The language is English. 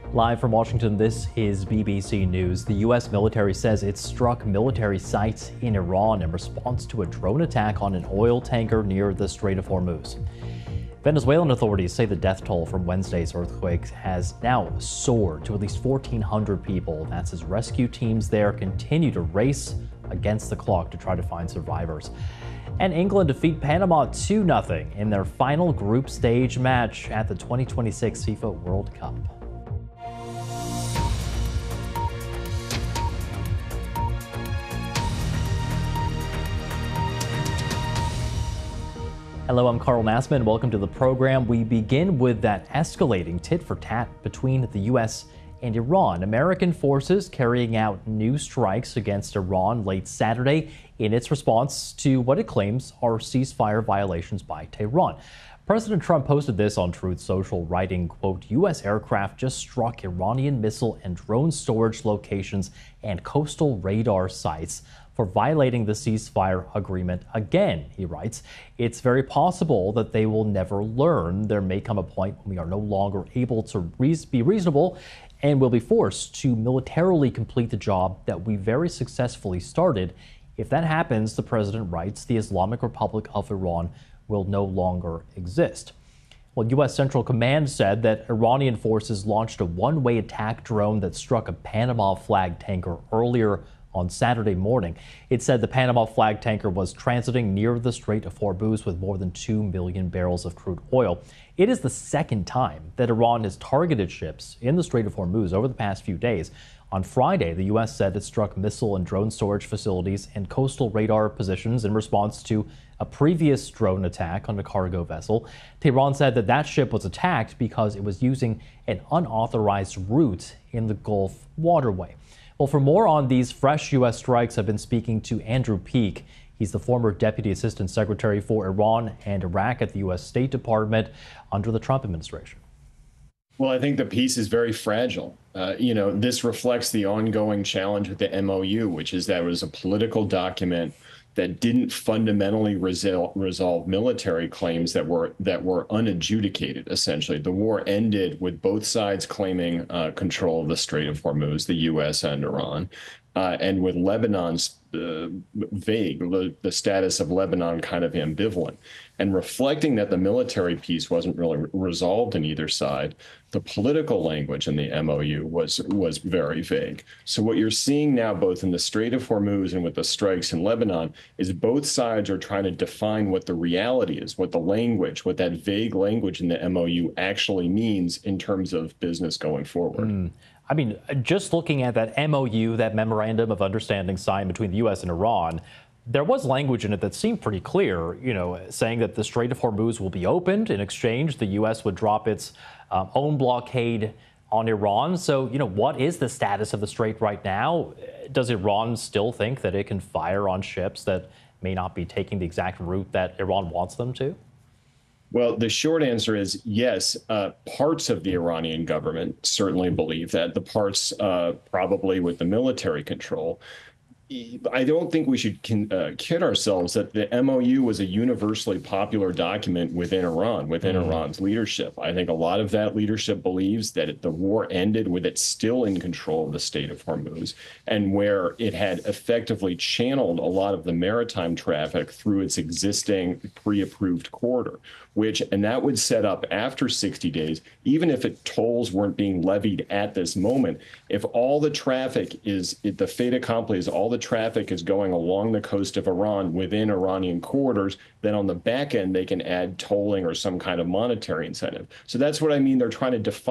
Live from Washington, this is BBC News. The U.S. military says it struck military sites in Iran in response to a drone attack on an oil tanker near the Strait of Hormuz. Venezuelan authorities say the death toll from Wednesday's earthquake has now soared to at least 1,400 people. That's as rescue teams there continue to race against the clock to try to find survivors. And England defeat Panama 2-0 in their final group stage match at the 2026 FIFA World Cup. Hello, I'm Carl Nassman. Welcome to the program. We begin with that escalating tit-for-tat between the U.S. and Iran. American forces carrying out new strikes against Iran late Saturday in its response to what it claims are ceasefire violations by Tehran. President Trump posted this on Truth Social, writing, quote, U.S. aircraft just struck Iranian missile and drone storage locations and coastal radar sites for violating the ceasefire agreement again, he writes. It's very possible that they will never learn. There may come a point when we are no longer able to be reasonable and will be forced to militarily complete the job that we very successfully started. If that happens, the president writes, the Islamic Republic of Iran will no longer exist. Well, U.S. Central Command said that Iranian forces launched a one-way attack drone that struck a Panama flag tanker earlier on Saturday morning. It said the Panama flag tanker was transiting near the Strait of Hormuz with more than 2 million barrels of crude oil. It is the second time that Iran has targeted ships in the Strait of Hormuz over the past few days. On Friday, the U.S. said it struck missile and drone storage facilities and coastal radar positions in response to a previous drone attack on a cargo vessel. Tehran said that that ship was attacked because it was using an unauthorized route in the Gulf waterway. Well, for more on these fresh U.S. strikes, I've been speaking to Andrew Peek. He's the former Deputy Assistant Secretary for Iran and Iraq at the U.S. State Department under the Trump administration. Well, I think the peace is very fragile. This reflects the ongoing challenge with the MOU, which is that it was a political document that didn't fundamentally resolve military claims that were unadjudicated. Essentially, the war ended with both sides claiming control of the Strait of Hormuz, the U.S. and Iran, and with Lebanon's vague, the status of Lebanon kind of ambivalent, and reflecting that the military piece wasn't really resolved in either side. The political language in the MOU was very vague. So what you're seeing now, both in the Strait of Hormuz and with the strikes in Lebanon, is both sides are trying to define what the reality is, what the language, what that vague language in the MOU actually means in terms of business going forward. I mean, just looking at that MOU, that memorandum of understanding signed between the U.S. and Iran, there was language in it that seemed pretty clear, saying that the Strait of Hormuz will be opened. In exchange, the U.S. would drop its own blockade on Iran. So, what is the status of the strait right now? Does Iran still think that it can fire on ships that may not be taking the exact route that Iran wants them to? Well, the short answer is yes. Parts of the Iranian government certainly believe that. The parts probably with the military control. I don't think we should kid ourselves that the MOU was a universally popular document within Iran, within Iran's leadership. I think a lot of that leadership believes that the war ended with it still in control of the Strait of Hormuz, and where it had effectively channeled a lot of the maritime traffic through its existing pre-approved corridor, and that would set up after 60 days, even if tolls weren't being levied at this moment, if all the traffic the fait accompli is all the traffic is going along the coast of Iran within Iranian corridors, then on the back end, they can add tolling or some kind of monetary incentive. So that's what I mean. They're trying to define